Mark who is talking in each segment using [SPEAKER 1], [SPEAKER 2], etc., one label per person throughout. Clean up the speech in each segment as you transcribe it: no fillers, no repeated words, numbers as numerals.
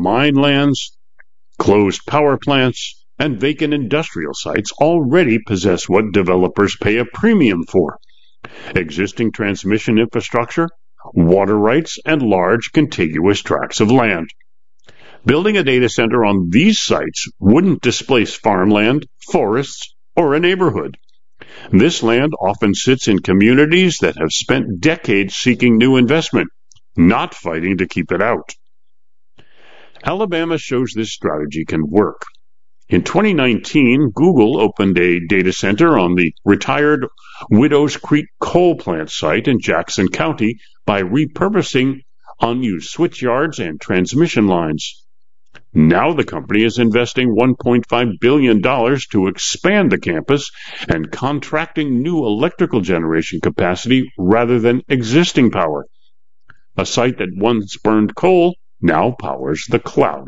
[SPEAKER 1] mine lands, closed power plants, and vacant industrial sites already possess what developers pay a premium for: existing transmission infrastructure, water rights, and large contiguous tracts of land. Building a data center on these sites wouldn't displace farmland, forests, or a neighborhood. This land often sits in communities that have spent decades seeking new investment, not fighting to keep it out. Alabama shows this strategy can work. In 2019, Google opened a data center on the retired Widows Creek coal plant site in Jackson County by repurposing unused switch yards and transmission lines. Now the company is investing $1.5 billion to expand the campus and contracting new electrical generation capacity rather than existing power. A site that once burned coal now powers the cloud.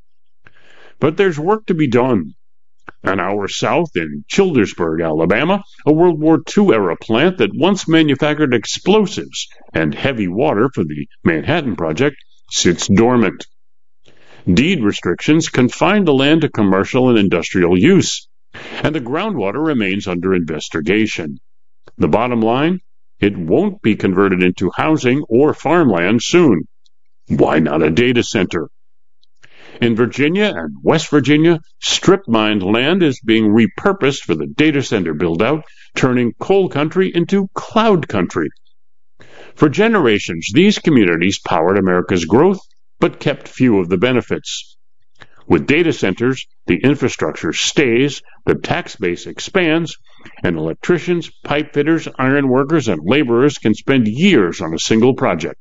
[SPEAKER 1] But there's work to be done. An hour south in Childersburg, Alabama, a World War II-era plant that once manufactured explosives and heavy water for the Manhattan Project sits dormant. Deed restrictions confine the land to commercial and industrial use, and the groundwater remains under investigation. The bottom line? It won't be converted into housing or farmland soon. Why not a data center? In Virginia and West Virginia, strip-mined land is being repurposed for the data center build-out, turning coal country into cloud country. For generations, these communities powered America's growth, but kept few of the benefits. With data centers, the infrastructure stays, the tax base expands, and electricians, pipe fitters, iron workers, and laborers can spend years on a single project.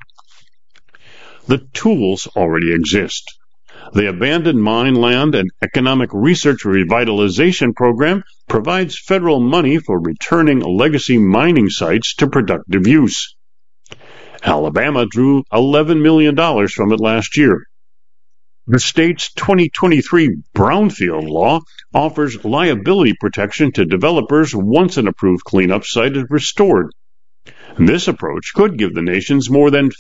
[SPEAKER 1] The tools already exist. The Abandoned Mine Land and Economic Research Revitalization Program provides federal money for returning legacy mining sites to productive use. Alabama drew $11 million from it last year. The state's 2023 Brownfield law offers liability protection to developers once an approved cleanup site is restored. This approach could give the nation's more than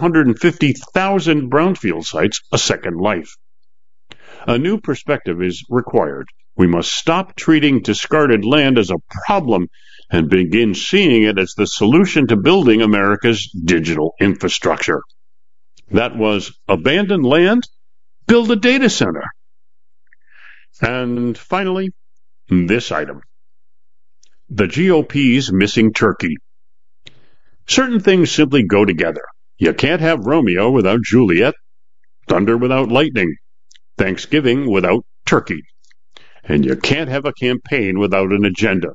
[SPEAKER 1] 450,000 brownfield sites a second life. A new perspective is required. We must stop treating discarded land as a problem and begin seeing it as the solution to building America's digital infrastructure. That was Abandoned Land, Build a Data Center. And finally, this item. The GOP's missing turkey. Certain things simply go together. You can't have Romeo without Juliet, thunder without lightning, Thanksgiving without turkey, and you can't have a campaign without an agenda.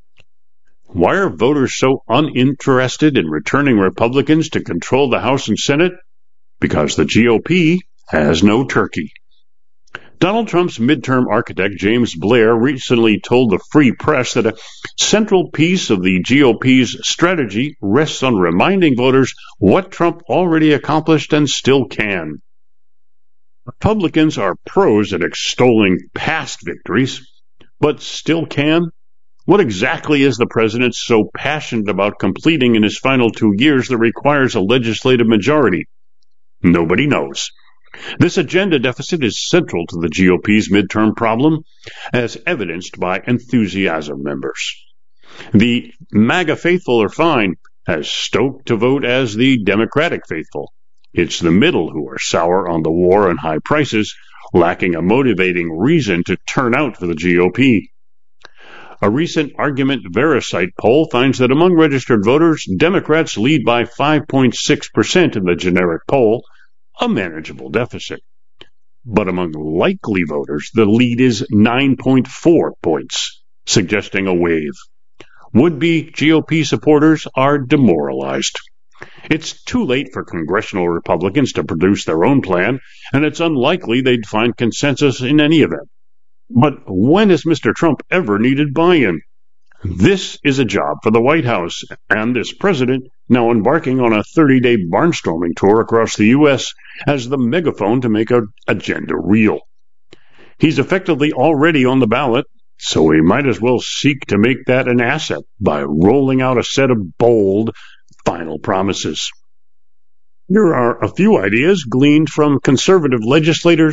[SPEAKER 1] Why are voters so uninterested in returning Republicans to control the House and Senate? Because the GOP has no turkey. Donald Trump's midterm architect, James Blair, recently told the Free Press that a central piece of the GOP's strategy rests on reminding voters what Trump already accomplished and still can. Republicans are pros at extolling past victories, but still can? What exactly is the president so passionate about completing in his final 2 years that requires a legislative majority? Nobody knows. This agenda deficit is central to the GOP's midterm problem, as evidenced by enthusiasm members. The MAGA faithful are fine, as stoked to vote as the Democratic faithful. It's the middle who are sour on the war and high prices, lacking a motivating reason to turn out for the GOP. A recent Argument Vericite poll finds that among registered voters, Democrats lead by 5.6% in the generic poll, a manageable deficit. But among likely voters, the lead is 9.4 points, suggesting a wave. Would-be GOP supporters are demoralized. It's too late for congressional Republicans to produce their own plan, and it's unlikely they'd find consensus in any event. But when has Mr. Trump ever needed buy-in? This is a job for the White House and this president, now embarking on a 30-day barnstorming tour across the U.S. as the megaphone to make our agenda real. He's effectively already on the ballot, so he might as well seek to make that an asset by rolling out a set of bold, final promises. Here are a few ideas gleaned from conservative legislators